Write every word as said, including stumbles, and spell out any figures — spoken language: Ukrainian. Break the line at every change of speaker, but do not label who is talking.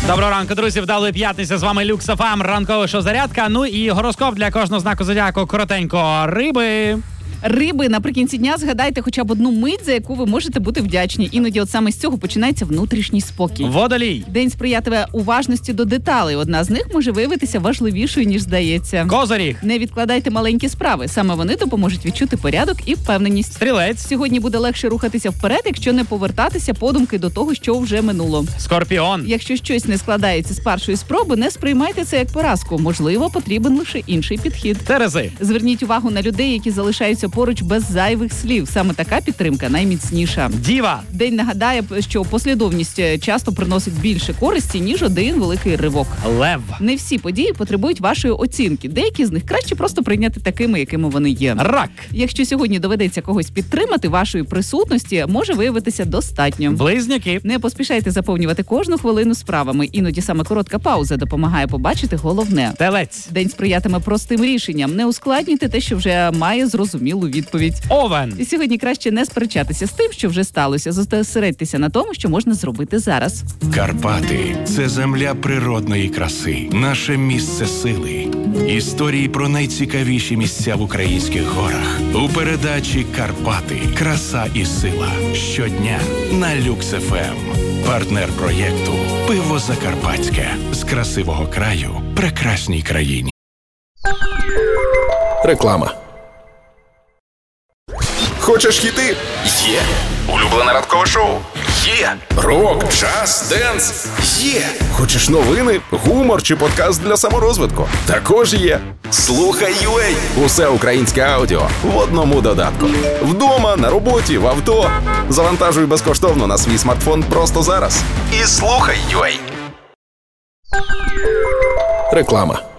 Доброго ранку, друзі, вдалої п'ятниці. З вами Люкс еф ем, ранкове шоу «Зарядка». Ну і гороскоп для кожного знаку зодіаку коротенько. Риби.
Риби, наприкінці дня згадайте хоча б одну мить, за яку ви можете бути вдячні. Іноді от саме з цього починається внутрішній спокій.
Водолій.
День сприятиме уважності до деталей. Одна з них може виявитися важливішою, ніж здається.
Козиріг.
Не відкладайте маленькі справи. Саме вони допоможуть відчути порядок і впевненість.
Стрілець.
Сьогодні буде легше рухатися вперед, якщо не повертатися подумки до того, що вже минуло.
Скорпіон.
Якщо щось не складається з першої спроби, не сприймайте це як поразку. Можливо, потрібен лише інший підхід.
Терези.
Зверніть увагу на людей, які залишаються поруч без зайвих слів. Саме така підтримка найміцніша.
Діва.
День нагадає, що послідовність часто приносить більше користі, ніж один великий ривок.
Лев.
Не всі події потребують вашої оцінки. Деякі з них краще просто прийняти такими, якими вони є.
Рак.
Якщо сьогодні доведеться когось підтримати, вашої присутності може виявитися достатньо.
Близнюки.
Не поспішайте заповнювати кожну хвилину справами. Іноді саме коротка пауза допомагає побачити головне.
Телець.
День сприятиме простим рішенням. Не ускладнюйте те, що вже має зрозумілу відповідь.
Овен.
І сьогодні краще не сперечатися з тим, що вже сталося. Зосередьтеся на тому, що можна зробити зараз.
Карпати – це земля природної краси, наше місце сили. Історії про найцікавіші місця в українських горах. У передачі «Карпати. Краса і сила». Щодня на Люкс еф ем. Партнер проєкту «Пиво Закарпатське». З красивого краю прекрасній країні.
Реклама. Хочеш хіти? Є. Улюблене ранкове шоу? Є. Рок, джаз, денс? Є. Хочеш новини, гумор чи подкаст для саморозвитку? Також є. Слухай ю ей. Усе українське аудіо в одному додатку. Вдома, на роботі, в авто. Завантажуй безкоштовно на свій смартфон просто зараз. І слухай ю ей. Реклама.